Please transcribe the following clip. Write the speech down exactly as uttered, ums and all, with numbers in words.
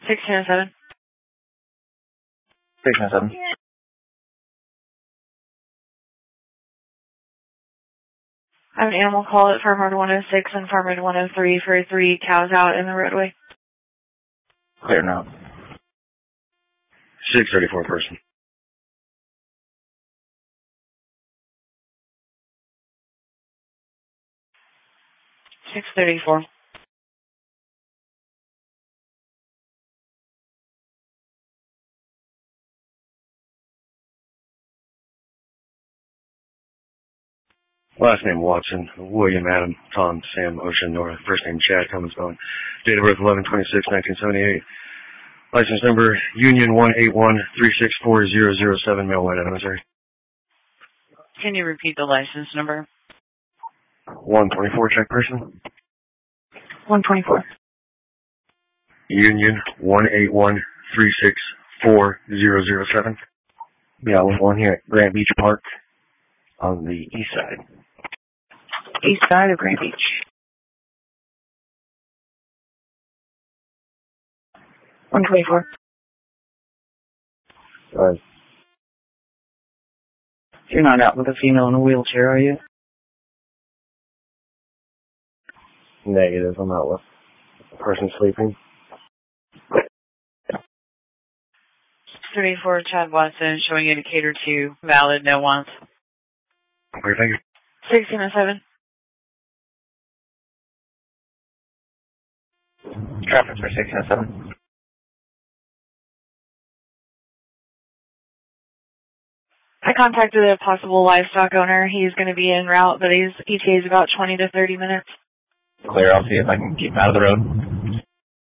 sixteen oh seven. sixteen oh seven. I have an animal call at Farmyard one oh six and Farmyard one oh three for three cows out in the roadway. Clear now. six thirty-four person. six thirty-four. Last name Watson, William Adam, Tom, Sam, Ocean, Nora. First name Chad, Cummins, Bowen. Date of birth eleven twenty-six nineteen seventy-eight. License number Union one eight one three six four zero zero seven, Male White, Missouri. Can you repeat the license number? one twenty-four, check person. one twenty-four. Union one eight one three six four zero zero seven. Yeah, with one here at Grand Beach Park on the east side. East side of Grand Beach. one twenty-four. Right. You're not out with a female in a wheelchair, are you? Negative. I'm out with a person sleeping. thirty-four, Chad Watson, showing indicator two, valid, no wants. Okay, thank you. sixteen oh seven. Traffic for sixteen oh seven. I contacted a possible livestock owner. He's going to be en route, but his E T A is about twenty to thirty minutes. Clear. I'll see if I can keep him out of the road.